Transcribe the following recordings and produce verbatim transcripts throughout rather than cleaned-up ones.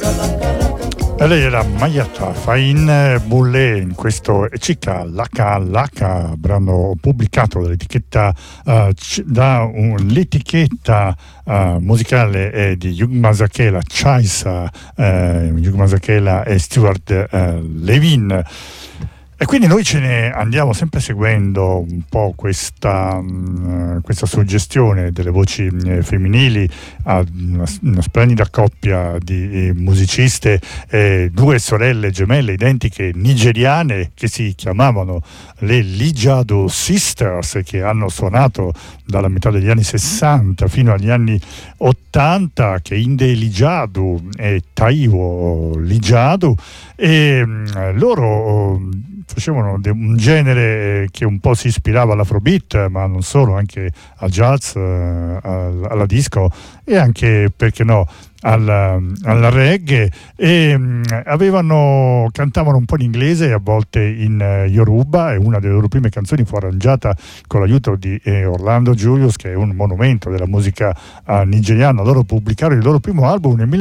E lei era Mayata Fine Bulle in questo Chica Laka Laka, brano pubblicato dall'etichetta uh, c- da un, l'etichetta uh, musicale è di Hugh Masekela, Chaisa, uh, Hugh Masekela e Stuart uh, Levin. E quindi noi ce ne andiamo sempre seguendo un po' questa, mh, questa suggestione delle voci mh, femminili a una, una splendida coppia di eh, musiciste, eh, due sorelle gemelle identiche nigeriane che si chiamavano le Lijadu Sisters, che hanno suonato dalla metà degli anni sessanta fino agli anni ottanta, che Inde Lijadu e Taiwo Lijadu, e mh, loro facevano de- un genere che un po' si ispirava all'afrobeat, ma non solo, anche al jazz, eh, al, alla disco e anche, perché no, al, al reggae, e mh, avevano cantavano un po' in inglese e a volte in uh, Yoruba, e una delle loro prime canzoni fu arrangiata con l'aiuto di eh, Orlando Julius, che è un monumento della musica uh, nigeriana. Loro pubblicarono il loro primo album nel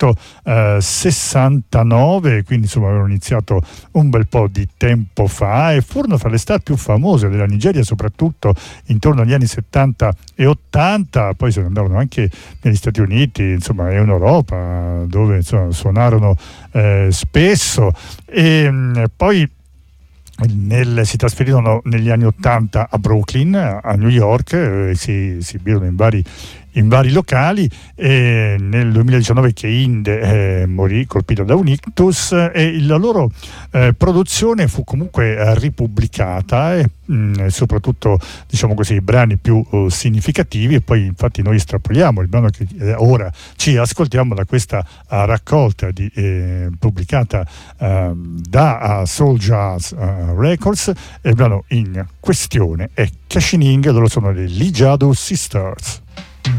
millenovecentosessantanove, quindi insomma avevano iniziato un bel po' di tempo fa e furono fra le star più famose della Nigeria, soprattutto intorno agli anni settanta e ottanta. Poi se ne andarono anche negli Stati Uniti, insomma, e in Europa, dove insomma suonarono eh, spesso, e mh, poi nel, si trasferirono negli anni ottanta a Brooklyn, a New York, e si esibirono in vari in vari locali, e nel duemiladiciannove che Inde eh, morì colpito da un ictus, e la loro eh, produzione fu comunque eh, ripubblicata, e mh, soprattutto, diciamo così, i brani più uh, significativi. E poi infatti noi estrapoliamo il brano che eh, ora ci ascoltiamo da questa uh, raccolta di, eh, pubblicata uh, da uh, Soul Jazz uh, Records, e il brano in questione è Cashining, loro sono le Lijadu Sisters.